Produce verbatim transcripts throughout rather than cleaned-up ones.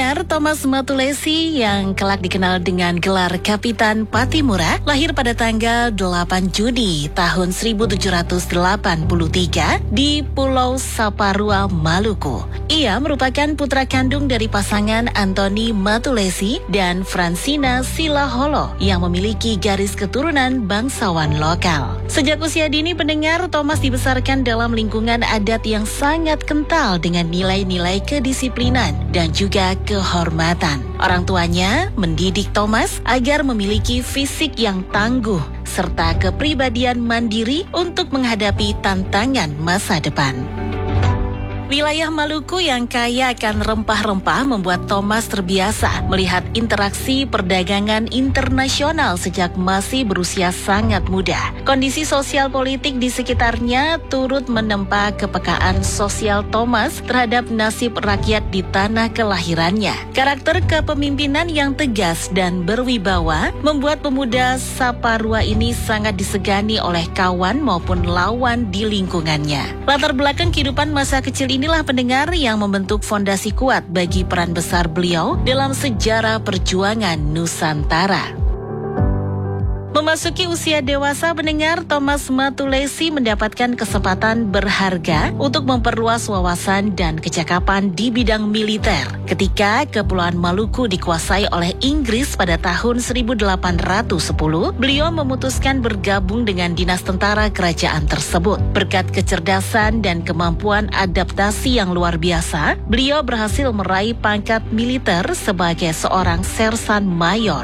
pendengar, Thomas Matulesi yang kelak dikenal dengan gelar Kapitan Patimura lahir pada tanggal delapan Juni tahun seribu tujuh ratus delapan puluh tiga di Pulau Saparua, Maluku. Ia merupakan putra kandung dari pasangan Anthony Matulesi dan Francina Silaholo yang memiliki garis keturunan bangsawan lokal. Sejak usia dini pendengar, Thomas dibesarkan dalam lingkungan adat yang sangat kental dengan nilai-nilai kedisiplinan dan juga kehormatan. Orang tuanya mendidik Thomas agar memiliki fisik yang tangguh serta kepribadian mandiri untuk menghadapi tantangan masa depan. Wilayah Maluku yang kaya akan rempah-rempah membuat Thomas terbiasa melihat interaksi perdagangan internasional sejak masih berusia sangat muda. Kondisi sosial politik di sekitarnya turut menempa kepekaan sosial Thomas terhadap nasib rakyat di tanah kelahirannya. Karakter kepemimpinan yang tegas dan berwibawa membuat pemuda Saparua ini sangat disegani oleh kawan maupun lawan di lingkungannya. Latar belakang kehidupan masa kecil ini Inilah pendengar yang membentuk fondasi kuat bagi peran besar beliau dalam sejarah perjuangan Nusantara. Memasuki usia dewasa pendengar, Thomas Matulesi mendapatkan kesempatan berharga untuk memperluas wawasan dan kecakapan di bidang militer. Ketika Kepulauan Maluku dikuasai oleh Inggris pada tahun seribu delapan ratus sepuluh, beliau memutuskan bergabung dengan dinas tentara kerajaan tersebut. Berkat kecerdasan dan kemampuan adaptasi yang luar biasa, beliau berhasil meraih pangkat militer sebagai seorang sersan mayor.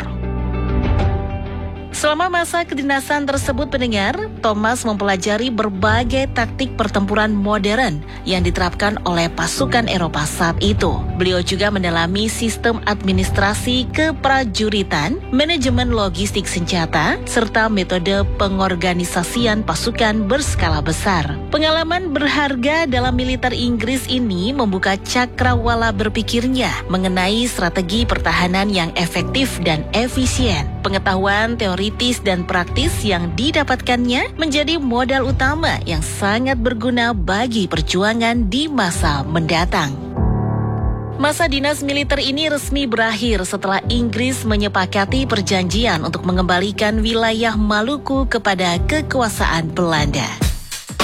Selama masa kedinasan tersebut pendengar, Thomas mempelajari berbagai taktik pertempuran modern yang diterapkan oleh pasukan Eropa saat itu. Beliau juga mendalami sistem administrasi keprajuritan, manajemen logistik senjata, serta metode pengorganisasian pasukan berskala besar. Pengalaman berharga dalam militer Inggris ini membuka cakrawala berpikirnya mengenai strategi pertahanan yang efektif dan efisien. Pengetahuan teoritis dan praktis yang didapatkannya menjadi modal utama yang sangat berguna bagi perjuangan di masa mendatang. Masa dinas militer ini resmi berakhir setelah Inggris menyepakati perjanjian untuk mengembalikan wilayah Maluku kepada kekuasaan Belanda.